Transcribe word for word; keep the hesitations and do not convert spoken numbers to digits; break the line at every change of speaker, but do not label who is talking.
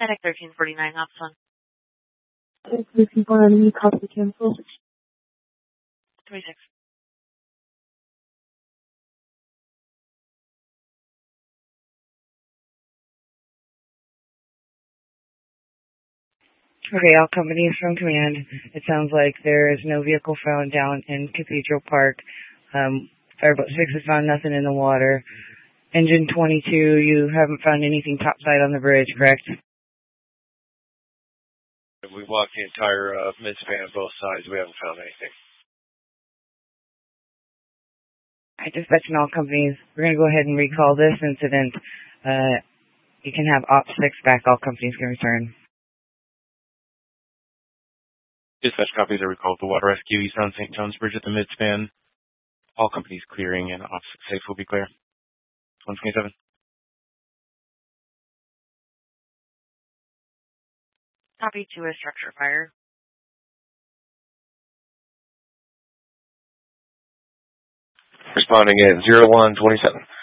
Medic thirteen forty-nine, Ops one.
thirteen forty-nine, copy cancel.
twenty-six.
Okay, all companies from command. It sounds like there is no vehicle found down in Cathedral Park. Um, Fireboat six has found nothing in the water. Engine twenty-two, you haven't found anything topside on the bridge, correct?
We walked the entire uh, midspan of both sides. We haven't found anything.
I dispatching all companies. We're going to go ahead and recall this incident. Uh, you can have Ops six back. All companies can return.
Dispatch copies are recalled to Water Rescue east on Saint John's Bridge at the midspan. All companies clearing and Ops six safe will be clear. one twenty-seven.
Copy to a structure fire.
Responding at zero one twenty-seven.